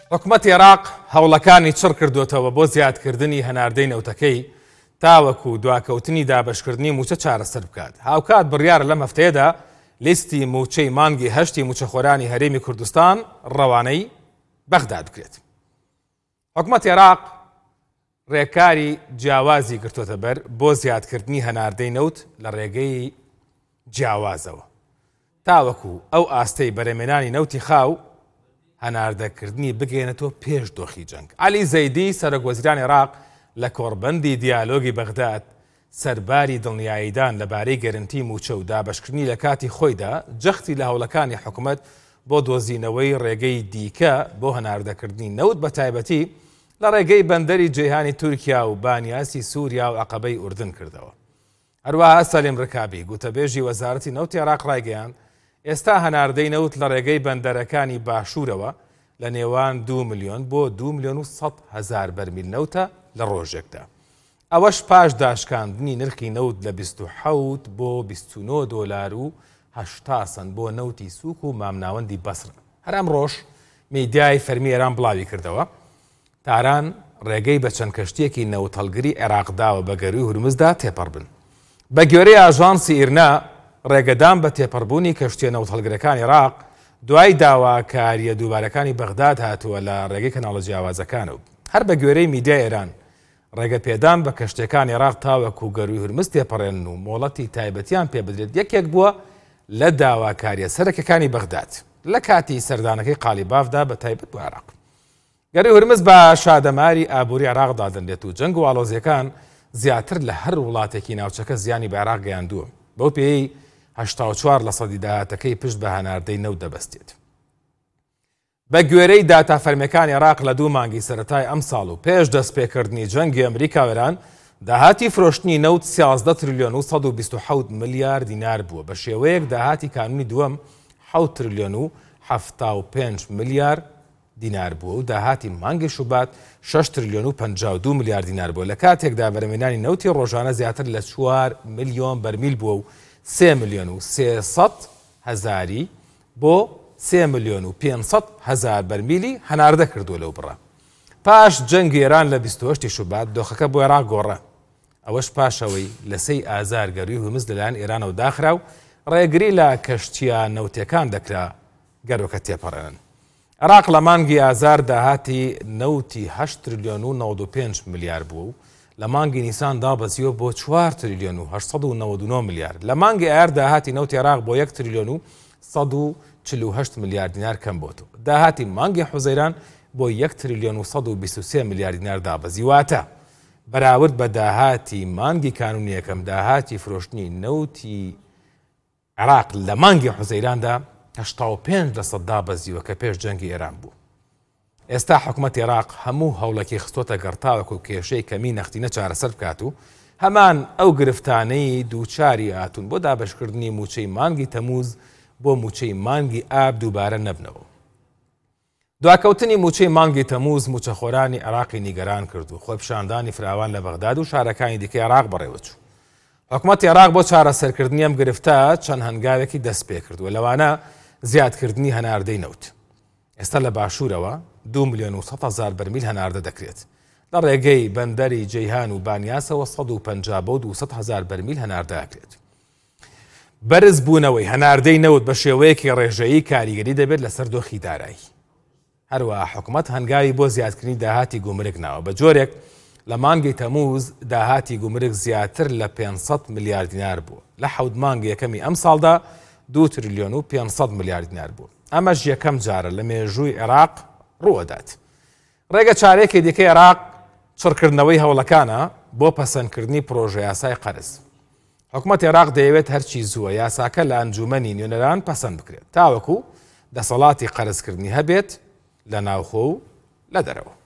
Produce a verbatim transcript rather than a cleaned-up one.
حکومەتی عێراق هەوڵەکانی چڕ کردوتەوە بۆ زیادکردنی هەناردەی نەوتەکەی تاوەکو دواکەوتنی دابەشکردنی موچە چارەسەر بکات. هاوکات بڕیار لەم هەفتەیەدا لیستی موچەی مانگی هەشتی موچەخۆرانی هەرێمی کوردستان ڕەوانەی بەغداد بکرێت. حکومەتی عێراق ڕێکاری جیاوازی گرتوتە بەر بۆ زیادکردنی هەناردەی نەوت لە ڕێگەی جیاوازەوە تاوەکو ئەو ئاستەی بەرەمێنانی نەوتی خاو هەناردەکردنی بگەێنێتەوە پێش دۆخی جەنگ. عەلی زەیدی سەرۆکوەزیرانی عێراق لە کۆڕبەندی دیالۆگی بەغداد سەرباری دڵنیاییدان لەبارەی گەرنتی موچە و دابەشکردنی لە کاتی خۆیدا جەختی لە هەوڵەکانی حکوومەت بۆ دۆزینەوەی ڕێگەی دیکە بۆ هەناردەکردنی نەوت بە تایبەتی لە ڕێگەی بەندەری جێهانی تورکیا و بانیاسی سووریا و عەقەبەی ئوردن کردەوە. هەروەها سەلیم ڕکابی گوتەبێژی وەزارەتی نەوتی عێراق ڕایگەیاند ئێستا هەناردەی نەوت لە ڕێگەی بەندەرەکانی باشوورەوە لە نێوان دو ملیۆن بۆ دو ملیۆن و سەد هەزار بەرمیل نەوتە لە ڕۆژێکدا. ئەوەش پاش داشکاندنی نرخی نەوت لە بیست و حەوت بۆ بیست و نۆ دۆلار و هەشتا سەنت بۆ نەوتی سووک و مامناوەندی بەسر. هەر ئەم ڕۆژ میدیای فەرمی ئێران بڵاوی کردەوە تاران ڕێگەی بە چەند کەشتیەکی نەوت هەڵگری عێراقداوە بە گەروی هورمزدا تێپەڕ بن. بە گوێرەی ئاژانسی ئیرنا ڕێگەدان بە تێپەڕبوونی کەشتیە نەوت هەڵگرەکانی عێراق دوای داواکاریە دووبارەکانی بەغداد هاتووە لە ڕێگەی کەناڵە جیاوازەکانە و هەر بە گوێرەی میدیای ئێران ڕێگە پێدان بە کەشتەکانی عێراق تاوەکو گەروی هورمز تێپەڕێن و مۆڵەتی تایبەتیان پێ بدرێت یەکێک بووە لە داواکاریە سەرەکیەکانی بەغداد لە کاتی سەردانەکەی قالیبافدا بە تایبەت بۆ عێراق. گەروی هورمز بە شادەماری ئابووری عێراق دادەنرێت و جەنگ و ئاڵۆزیەکان زیاتر لە هەر وڵاتێکی ناوچەکە زیانی بە عێراق گەیاندووە. بەو پێی هەشتا و چوار لە سەدی داهاتەکەی پشت بە هەناردەی نەوت دەبەستێت. بە گوێرەی داتافەرمیەکانی عێراق لە دوو مانگی سەرەتای ئەم ساڵ و پێش دەستپێکردنی جەنگی ئەمریکا و ئێران داهاتی فرۆشتنی نەوت سیازدە تریلیۆن و سەد و بیست و حەوت ملیار دینار بووە بە شێوەیەک داهاتی کانونی دووەم حەوت تریلیۆن و هەفتا و پێنج ملیار دینار بووە و داهاتی مانگی شوبات شەش تریلیۆن و پەنجا و دوو ملیار دینار بووە. لە کاتێکدا بەرەمێنانی نەوتی ڕۆژانە زیاتر لە چوار ملیۆن بەرمیل بووە و سێ ملیۆن و سێسەد هەزاری بۆ سێ ملیۆن و پێنجسەد هەزار بەرمیلی هەناردە کردووە لەو بڕە. پاش جەنگی ئێران لە بیست و هەشتی شوبات دۆخەکە بۆ عێراق گۆڕە. ئەوەش پاشەوەی لە سەی ئازار گەروی هورمز لەلایەن ئێرانەوە داخرا و ڕێگری لە کەشتیە نەوتەکان دەکرا گەرۆکە تێپەڕێنن. عێراق لە مانگی ئازار داهاتی نەوتی هەشت تریلیۆن و نەوەد و پێنج ملیار بووە و لە مانگی نیسان دابەزیوە بۆ چوار تریلیۆن و هەشت سەد و نەوەد و نۆ ملیار. لە مانگی ئایار داهاتی نەوتی عێراق بۆ یەک تریلیۆن و سەد و چل و هەشت ملیار دینار کەم بۆتەوە. داهاتی مانگی حوزەیران بۆ یەک تریلیۆن و سەد و بیست و سێ ملیار دینار دابەزی. واتە بەراورد بە داهاتی مانگی کانونی یەکەم داهاتی فرۆشتنی نەوتی عێراق لە مانگی حوزەیراندا هەشتا و پێنج لە سەد دابەزیوە کە پێش جەنگی ئێران بوو. ئێستا حکوومەتی عێراق هەموو هەوڵێکی خستۆتە گەڕتاوەکو و کێشەی کەمی نەختینە چارەسەر بکات و هەمان ئەو گرفتانەی دووچاری هاتوون بۆ دابەشکردنی موچەی مانگی تەمووز بۆ موچەی مانگی ئاب دووبارە نەبنەوە. دواکەوتنی موچەی مانگی تەمووز موچەخۆرانی عێراقی نیگەران کرد و خۆپیشاندانی فراوان لە بەغداد و شارەکانی دیکەی عێراق بەڕێوەچوو. حکوومەتی عێراق بۆ چارەسەرکردنی ئەم گرفتە چەند هەنگاوێکی دەست پێ کردووە لەوانە زیادکردنی هەناردەی نەوت. ئێستا لە باشوورەوە دو ملیۆن و سەد هەزار بەرمیل هەناردە دەکرێت. لە ڕێگەی بەندەری جەیهان و بانیاسەوە سەد و پەنجا بۆ دووسەد هەزار بەرمیل هەناردە ئەکرێت. بەرز بوونەوەی هەناردەی نەوت بە شێوەیەکی ڕێژەیی کاریگەری دەبێت لەسەر دۆخی دارایی. هەروەها حکوومەت هەنگاوی بۆ زیادکردنی داهاتی گومرگ ناوە بە جۆرێک لە مانگی تەمووز داهاتی گومرگ زیاتر لە پێنجسەد ملیار دینار بووە. لە حەوت مانگی یەکەمی ئەم ساڵدا دو تریلیۆن و پێنجسەد ملیار دینار بوو. ئەمەش یەکەم جارە لە مێژووی عێراق ڕووەدات. ڕێگە چارێکی دیکەی عێراق چڕکردنەوەی هەوڵەکانە بۆ پەسەندکردنی پرۆژە یاسای قەرز. حکوومەتی عێراق دەیەوێت هەرچی زووە یاساکە لە ئەنجومەنی نوێنەران پەسەند بکرێت تاوەکو دەسەڵاتی قەرزکردنی هەبێت لە ناوخۆ و لە دەرەوە.